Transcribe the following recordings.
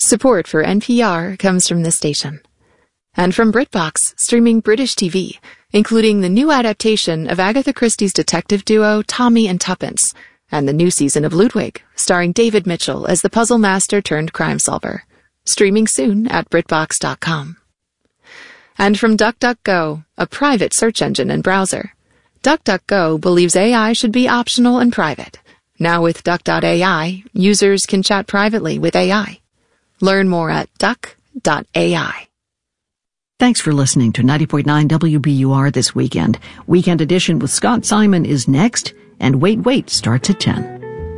Support for NPR comes from this station. And from BritBox, streaming British TV, including the new adaptation of Agatha Christie's detective duo Tommy and Tuppence, and the new season of Ludwig, starring David Mitchell as the puzzle master turned crime solver. Streaming soon at BritBox.com. And from DuckDuckGo, a private search engine and browser. DuckDuckGo believes AI should be optional and private. Now with Duck.ai, users can chat privately with AI. Learn more at duck.ai. Thanks for listening to 90.9 WBUR this weekend. Weekend Edition with Scott Simon is next, and Wait starts at 10.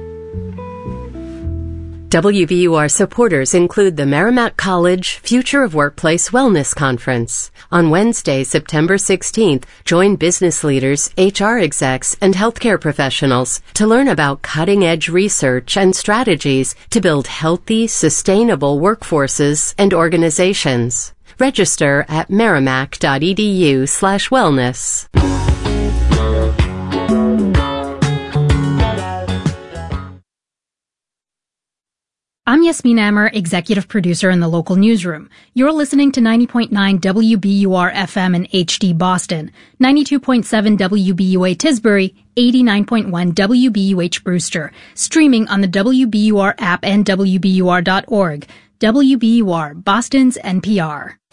WBUR supporters include the Merrimack College Future of Workplace Wellness Conference. On Wednesday, September 16th, join business leaders, HR execs, and healthcare professionals to learn about cutting-edge research and strategies to build healthy, sustainable workforces and organizations. Register at merrimack.edu/wellness. I'm Yasmin Amer, executive producer in the local newsroom. You're listening to 90.9 WBUR FM in HD Boston, 92.7 WBUA Tisbury, 89.1 WBUH Brewster, streaming on the WBUR app and WBUR.org. WBUR, Boston's NPR.